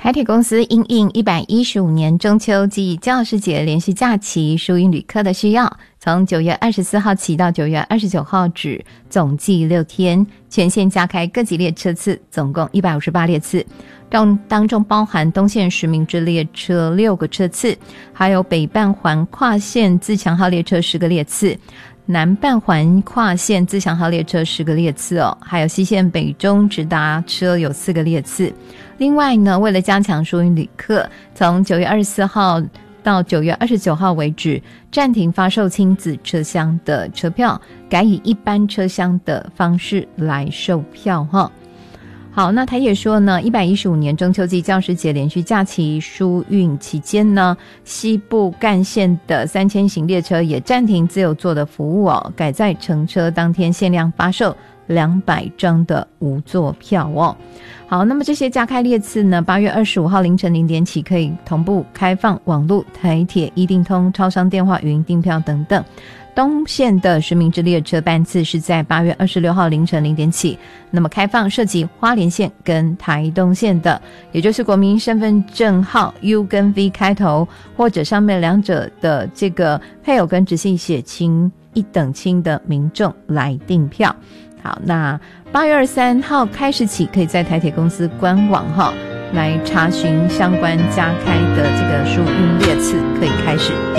台铁公司因应115年中秋暨教师节连续假期疏运旅客的需要，从9月24号起到9月29号止，总计6天，全线加开各级列车次，总共158列次。当中包含东线实名制列车6个车次，还有北半环跨线自强号列车10个列次，南半环跨线自强号列车10个列次哦，还有西线北中直达车有4个列次。另外呢，为了加强疏运旅客，从9月24号到9月29号为止，暂停发售亲子车厢的车票，改以一般车厢的方式来售票哈。好，那台铁说呢，115年中秋暨教师节连续假期疏运期间呢，西部干线的3000型列车也暂停自由座的服务哦，改在乘车当天限量发售200张的无座票哦。好，那么这些加开列次呢，8月25号凌晨0点起可以同步开放网路、台铁一定通、超商电话、语音订票等等。东线的实名制列车班次是在8月26号凌晨0点起，那么开放涉及花莲县跟台东县的，也就是国民身份证号 U 跟 V 开头，或者上面两者的这个配偶跟直系血亲一等亲的民众来订票。好，那8月23号开始起，可以在台铁公司官网来查询相关加开的这个疏运列次，可以开始订。